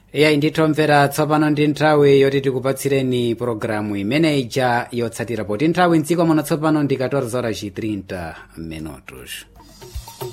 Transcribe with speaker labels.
Speaker 1: iyayi ndithomvera tsopano ndi nthawi yoti tikupatsireni pologalamu imene ija yotsatira poti nthawi mdziko muno tsopano ndi 14 horas 30 minutos.